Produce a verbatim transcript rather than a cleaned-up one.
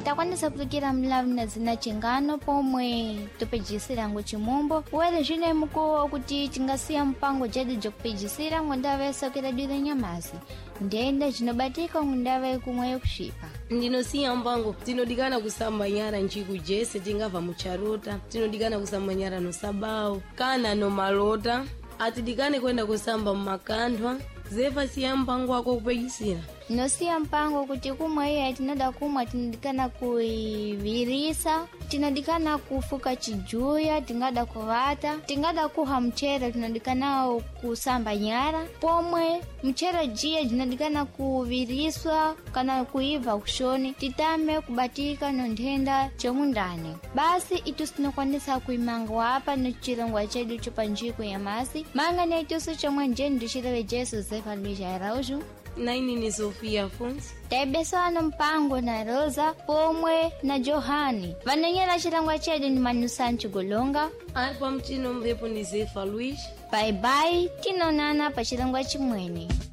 takwanisa kutukira mlavu na zina chingano pomwe tupejisira ngo chimombo wele jine mko kuti tingasiya mpango jadi jokupejisira ngondave sokera dile nyamazi ndenda chinobatika ngondave kumwe kushipa ndinosiya mpango tinodikana kusamba nyara nchiku jese tingava mucharota tinodikana kusamba nyara no sabao kana no malota atidikane kwenda kusamba mmakandwa zefa siya mpango wako kupejisira nosiya mpango kuti kumwe iye tinoda kumwe tinodikana kuivirisa tinodikana kufuka chijuya tingada kuvata tingada kuha mchere tinodikana kusamba nyara pomwe mchere jia tinodikana kuviriswa kana kuiva kushoni titame kubatika nondenda chomundani basi itu sinokwanisa kuimanga wapa no chilongwa chedu chupanjiko ya masi manga ne itusu chomwe njeni dushirawe Jesu Zefa Luisha Araujo naini ni Sofia Afonso taibesana mpango na Rosa pomwe na Johani vananyera chilangwa chedu ni Manu Sancho Golonga alpa mtino mvepo ni Zefa Luisha. Bye bye tinonana pa chilangwa chimwene.